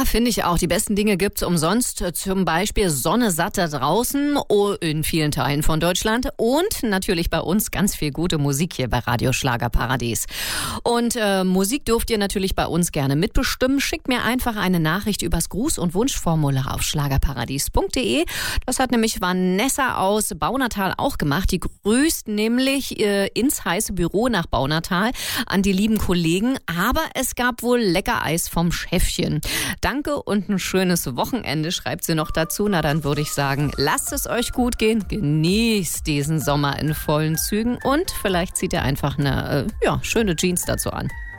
Ja, finde ich auch. Die besten Dinge gibt's umsonst. Zum Beispiel Sonne satt da draußen in vielen Teilen von Deutschland und natürlich bei uns ganz viel gute Musik hier bei Radio Schlagerparadies. Und Musik dürft ihr natürlich bei uns gerne mitbestimmen. Schickt mir einfach eine Nachricht übers Gruß- und Wunschformular auf schlagerparadies.de. Das hat nämlich Vanessa aus Baunatal auch gemacht. Die grüßt nämlich ins heiße Büro nach Baunatal an die lieben Kollegen. Aber es gab wohl lecker Eis vom Chefchen. Danke und ein schönes Wochenende, schreibt sie noch dazu. Na, dann würde ich sagen, lasst es euch gut gehen, genießt diesen Sommer in vollen Zügen und vielleicht zieht ihr einfach eine schöne Jeans dazu an.